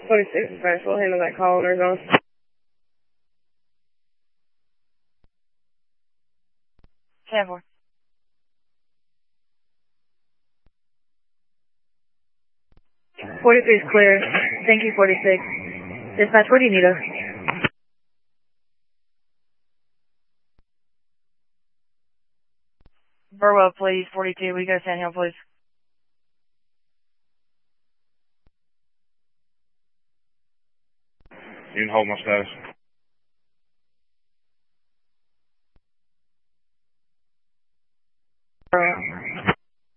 46 dispatch, we'll handle that call in our zone. Stand for. – 43 is clear. Thank you, 46. Dispatch, where do you need us? Burwell, please. 42. We go to Sand Hill, please. You can hold my status.